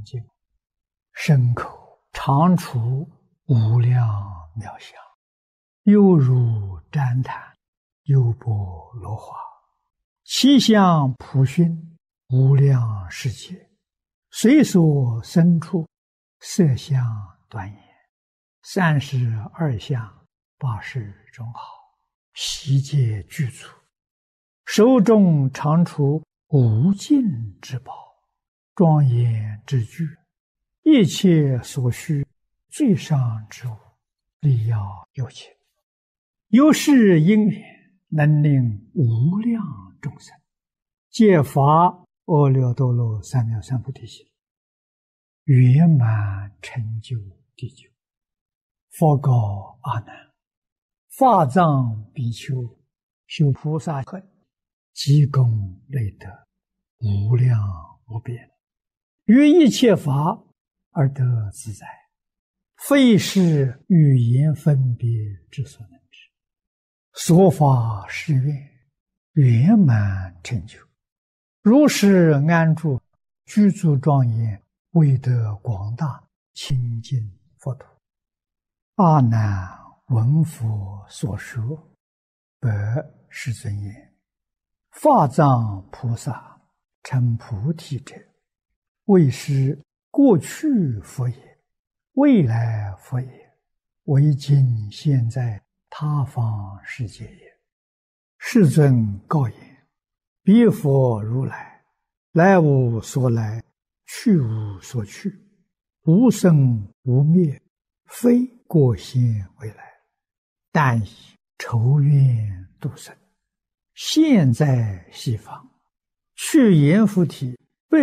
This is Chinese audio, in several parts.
净，身口常处无量妙相，犹如旃檀，优波罗花，其相普熏，无量世界，随所生处，色相端严，32相80种好，悉皆具足，手中常处无尽之宝，庄严之具，一切所需最上之物，力要有情，由是因缘，能令无量众生皆发阿耨多罗三藐三菩提心，圆满成就地久。佛告阿难：法藏比丘修菩萨恨，积功累德，无量无边，于一切法而得自在，非是语言分别之所能知。所发誓愿，圆满成就，如是安住，具足庄严，为得广大清净佛土。阿难闻佛所说，白世尊言：法藏菩萨成菩提者，为是过去佛也，未来佛也，为今现在他方世界也。世尊告言：彼佛如来，来无所来，去无所去，无生无灭，非过现未来，但以筹愿度生，现在西方，去阎浮提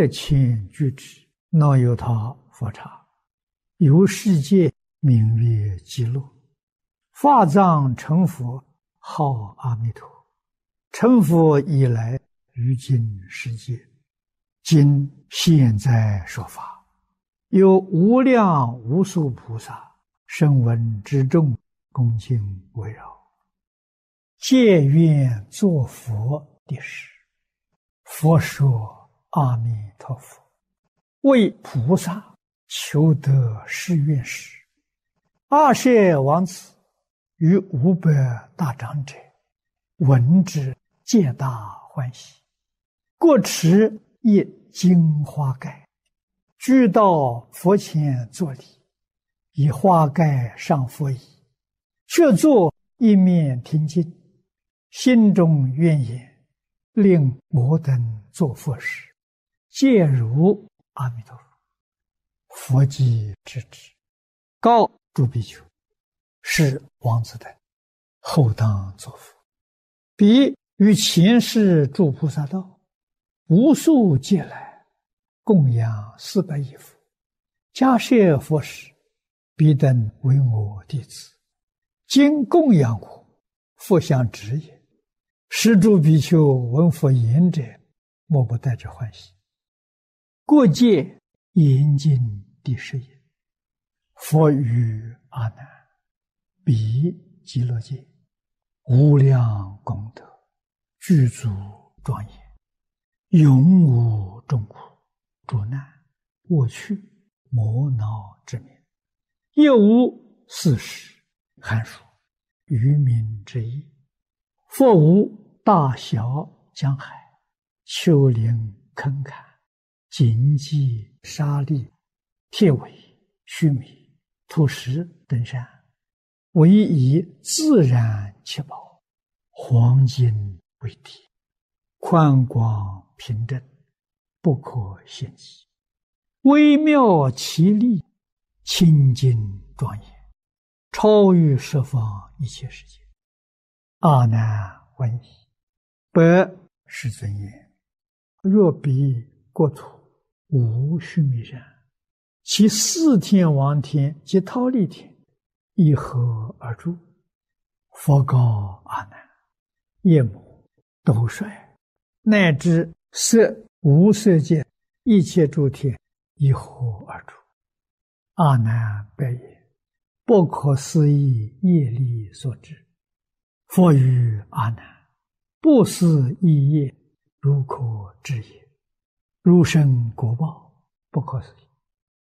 8,000俱胝，那由他佛刹，由世界名曰极乐。法藏成佛，号阿弥陀。成佛以来，于今世界，今现在说法，有无量无数菩萨声闻之众，恭敬围绕，皆愿作佛的事。佛说：阿弥陀佛，为菩萨求得誓愿时，阿舍王子与500大长者闻之，皆大欢喜，各持一金花盖，俱到佛前作礼，以花盖上佛椅，却坐一面听经，心中愿言：令我等作佛时，皆如阿弥陀佛。佛即知之，告诸比丘：是王子等后当作佛。彼于前世诸菩萨道，无数劫来，供养400亿佛，迦叶佛时，彼等为我弟子，今供养我，佛相知也。是诸比丘闻佛言者，莫不带着欢喜。过界严禁第10也。佛语阿难：彼极乐界，无量功德，具足庄严，永无众苦、诸难、恶趣、魔恼之名，也无四时、寒暑、愚民之意。佛无大小江海、丘陵坑坎、荆棘沙砾、铁苇、须弥、土石等山，唯以自然七宝，黄金为体，宽广平正，不可限计，微妙奇丽，清净庄严，超于十方一切世界。阿难闻已，白世尊言：若彼国土无须弥山，其4天王天及忉利天，一合而住。佛告阿难：夜幕、斗率，乃至色无色界一切诸天，一合而住。阿难白言：不可思议业力所致。佛语阿难：不思议业，如可知也。如生果报，不可思议。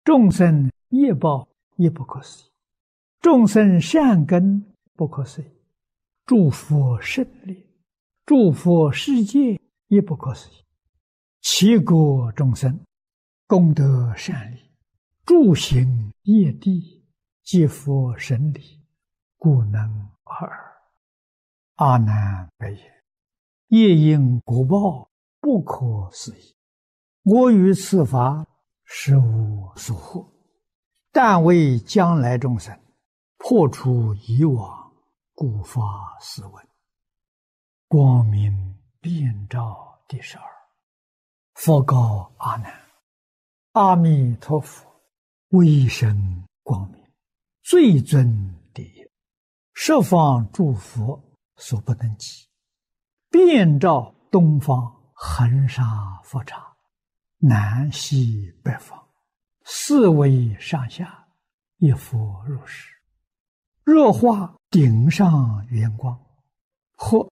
众生业报亦不可思议，众生善根不可思议，诸佛胜利，诸佛世界亦不可思议。其国众生功德善利，诸行业地，皆佛神力，故能尔。阿难白言：业因果报不可思议，我于此法实无所获，但为将来众生破除以往，故发斯文。光明遍照第12。佛告阿难：阿弥陀佛威神光明，最尊第一，十方诸佛所不能及，遍照东方恒沙佛刹，南西北方，四维上下，一佛如是。若化顶上圆光，或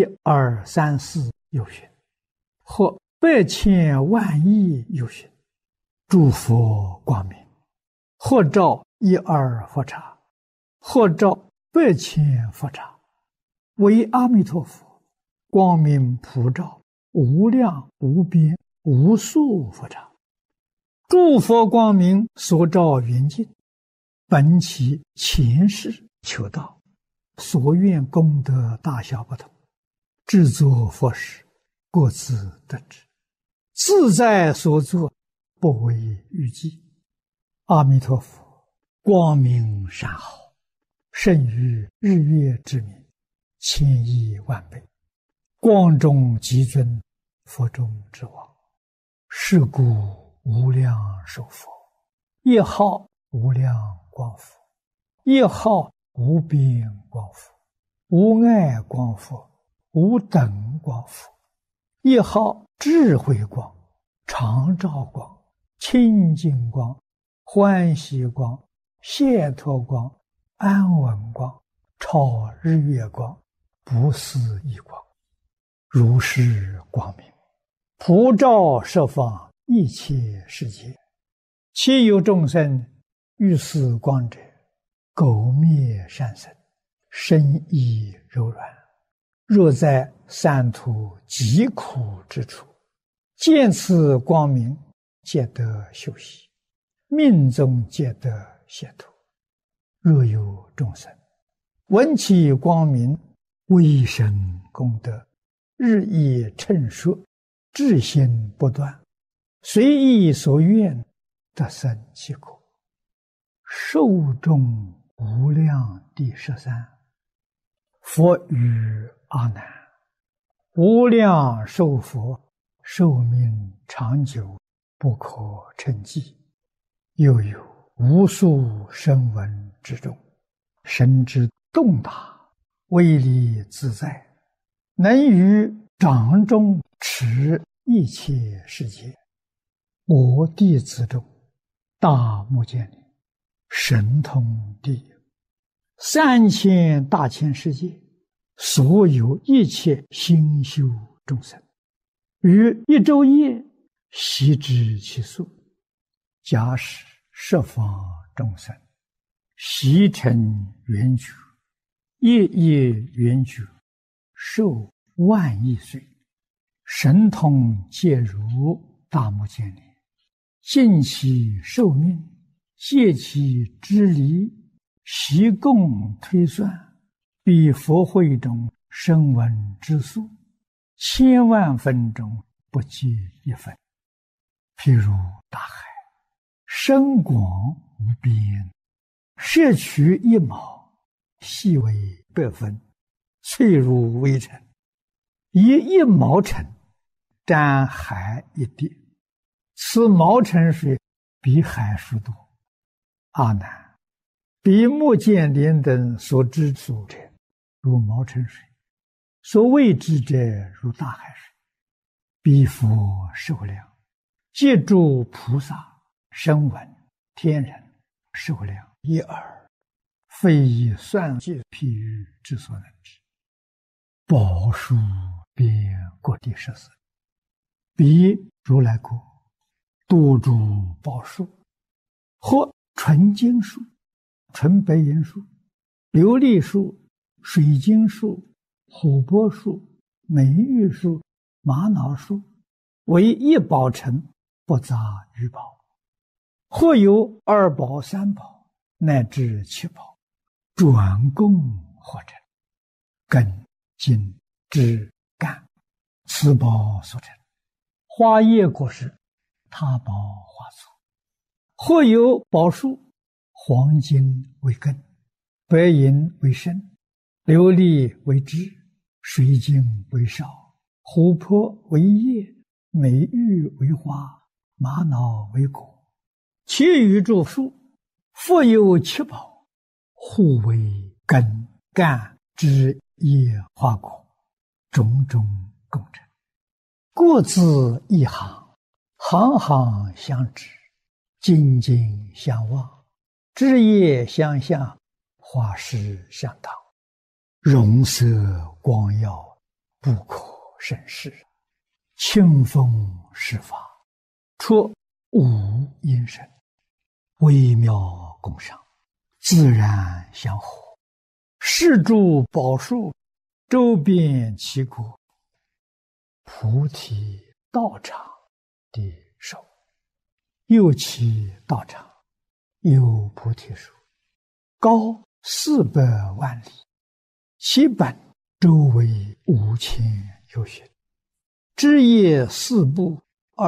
1、2、3、4有寻，或百千万亿有寻，诸佛光明，或照1、2佛刹，或照百千佛刹，为阿弥陀佛光明普照无量无边无数佛刹。诸佛光明所照圆镜，本其前世求道，所愿功德大小不同，制作佛事各自得知，自在所作，不为预计。阿弥陀佛光明善好，胜于日月之明千亿万倍，光中极尊，佛中之王。是故无量寿佛，一号无量光佛，一号无边光佛，无碍光佛，无等光佛，一号智慧光、常照光、清净光、欢喜光、解脱光、安稳光、超日月光、不思议光，如是光明普照十方一切世界。其有众生遇此光者，苟灭善生，身意柔软，若在三途极苦之处，见此光明，皆得休息，命中皆得解脱。若有众生闻其光明，威神功德日益称说，至心不断，随意所愿，得生其果。寿终无量第13。佛语阿难：无量寿佛寿命长久，不可称计。又有无数声闻之中，神之动大，威力自在，能于掌中持一切世界。我弟子中，大目犍连神通第一，3000大千世界所有一切心修众生，于一昼夜悉知其数。假使十方众生悉成圆觉，夜夜圆觉，寿万亿岁，神通皆如大目犍连，尽其寿命，借其之离，悉共推算，比佛会中声闻之数，千万分中不计一分。譬如大海，深广无边，摄取一毛，细为100分，脆如微尘，以1毛尘沾海一滴，此毛尘水比海数多。阿难，比目犍连等所知所者，如毛尘水；所未知者，如大海水。彼佛寿量，皆诸菩萨、声闻、天人寿量一耳，非以算计譬喻之所能知。宝树遍各地14，彼如来国多诸宝树， 或纯金树、纯白银树、琉璃树、水晶树、琥珀树、美玉树、玛瑙树，为一宝城，不杂余宝。或有二宝、三宝，乃至七宝，转供或成，根、茎、枝、干，此宝所成。花叶果实，他宝花簇。或有宝树，黄金为根，白银为身，琉璃为枝，水晶为梢，琥珀为叶，美玉为花，玛瑙为果。其余诸树，复有七宝，互为根、干、枝、叶、花、果，种种共成。各自一行，行行相指，茎茎相望，枝叶相向，花实相当，容色光耀，不可胜视。清风施法，出无因声，微妙共赏，自然相合。是诸宝树，周遍其国，菩提道场的手。又其道场，有菩提树，高400万里，其本周围5000由旬，枝叶四部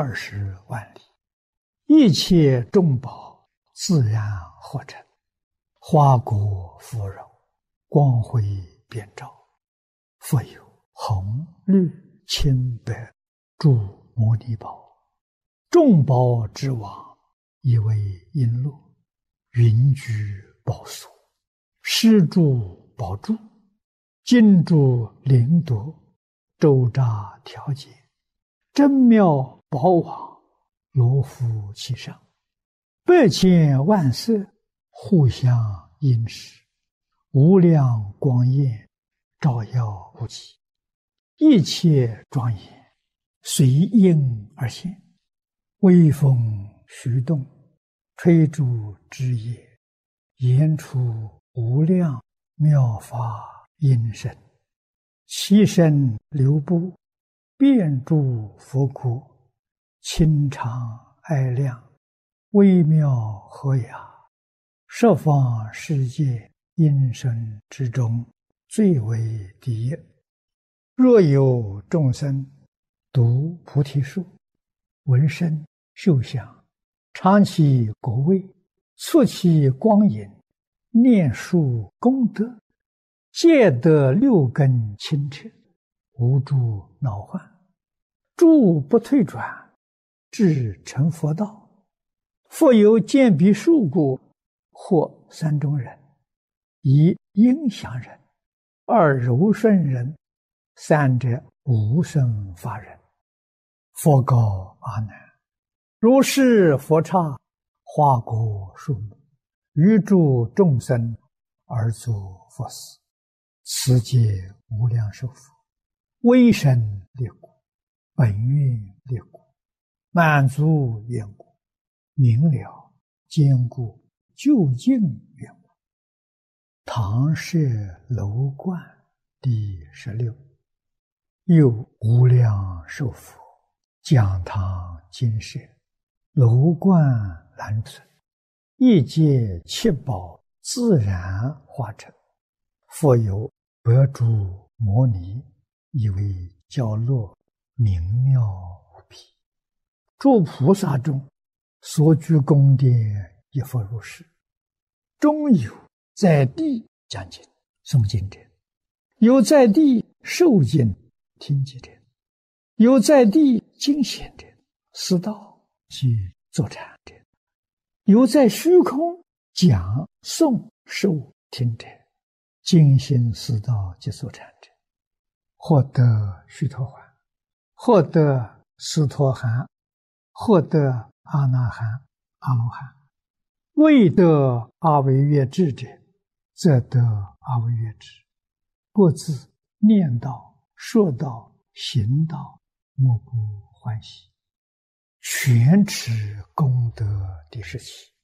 20万里，一切众宝自然合成，花果芙蓉，光辉遍照，复有红、绿、青、白诸摩尼宝，众宝之王，以为璎珞，云居宝所，施诸宝柱，金珠灵夺，周匝调节，真妙宝网，罗浮其上，100千万色，互相映饰，无量光焰，照耀无极，一切庄严，随应而现。微风徐动，吹诸枝叶，言出无量妙法音声，其声流布，遍诸佛国，清长爱亮，微妙和雅，十方世界音声之中，最为第一。若有众生读菩提树，闻声嗅香，尝其果味，触其光影，念树功德，皆得6根清澈，无诸恼患，诸不退转，至成佛道。复有见彼树故，或3种人：一应祥人，二柔顺人，三者无生法人。佛告阿难：如是佛刹，花果树木，于诸众生而作佛事，此皆无量寿佛，威神力故，本愿力故，满足愿故，明了坚固究竟愿故。唐舍楼观第16。又无量寿佛，讲堂金舍，楼观栏存，一界七宝自然化成，复有百诸摩尼，以为教落，明妙无比。诸菩萨中，所居宫殿亦复如是。中有在地讲经诵经者，有在地受经听经者，有在地经显者，思道及坐禅者，有在虚空讲诵受听者，精心思道及坐禅者，获得须陀洹，获得斯陀含，获得阿那含、阿罗汉。未得阿惟越致者，则得阿惟越致。各自念道、说道、行道，莫不欢喜，全持功德第17。